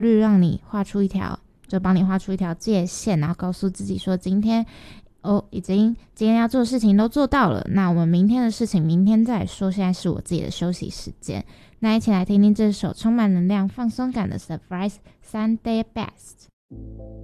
日让你画出一条，就帮你画出一条界限，然后告诉自己说今天今天要做的事情都做到了，那我们明天的事情明天再说，现在是我自己的休息时间。那一起来听听这首充满能量放松感的 Surprise Sunday Best。